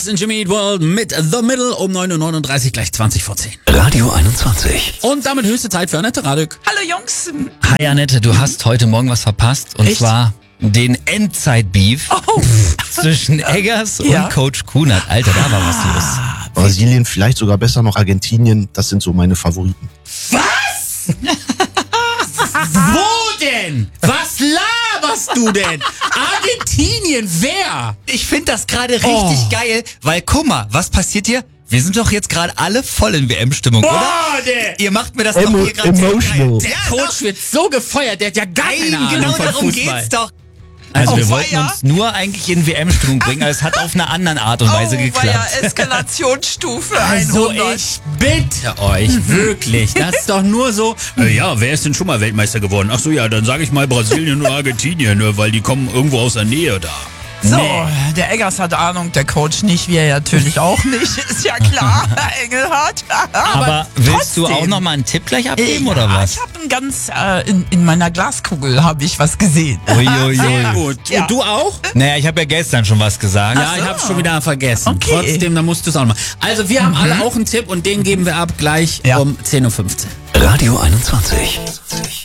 In Jimmy Eat World mit The Middle um 9.39 Uhr, gleich 20 vor 10. Radio 21. Und damit höchste Zeit für Annette Radek. Hallo Jungs. Hi Annette, du hast heute Morgen was verpasst. Und Echt? zwar den Endzeit-Beef zwischen Eggers Ja. und Coach Kunert. Alter, da war was los. Brasilien, vielleicht sogar besser noch Argentinien. Das sind so meine Favoriten. Was? Wo denn? Was laberst du denn? Argentinien, wer? Ich finde das gerade richtig geil, weil guck mal, was passiert hier? Wir sind doch jetzt gerade alle voll in WM-Stimmung, oder? Ihr macht mir das doch hier gerade emotional. Der Coach wird so gefeuert, der hat ja gar keine Ahnung genau von darum Fußball. geht's doch. Also wir Oh, wollten weia. uns nur eigentlich in WM-Stimmung bringen, aber es hat auf eine andere Art und Weise Ja, geklappt. Eskalationsstufe Also 100. ich bitte euch, wirklich, das ist doch nur so, ja, wer ist denn schon mal Weltmeister geworden? Ach so, ja, dann sage ich mal Brasilien und Argentinien, weil die kommen irgendwo aus der Nähe da. So, Nee. der Eggers hat Ahnung, der Coach nicht, wir natürlich auch nicht. Ist ja klar, Engelhardt. Aber willst du trotzdem. auch nochmal einen Tipp gleich abgeben Ja, oder was? Ich habe ein ganz, in meiner Glaskugel habe ich was gesehen. Uiuiui. Sehr gut. Ja. Und du auch? Naja, ich habe ja gestern schon was gesagt. Ja, ich hab's schon wieder vergessen. Okay. Trotzdem, dann musst du es auch noch mal. Also wir haben alle auch einen Tipp und den geben wir ab gleich Ja. um 10.15 Uhr. Radio 21.